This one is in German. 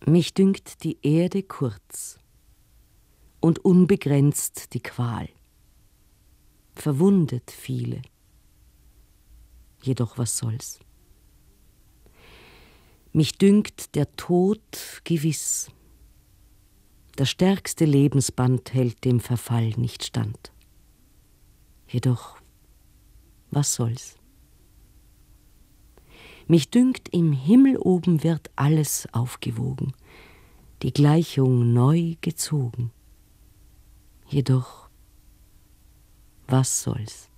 Mich dünkt die Erde kurz und unbegrenzt die Qual, verwundet viele, jedoch was soll's. Mich dünkt der Tod gewiss, das stärkste Lebensband hält dem Verfall nicht stand, jedoch was soll's. Mich dünkt, im Himmel oben wird alles aufgewogen, die Gleichung neu gezogen. Jedoch, was soll's?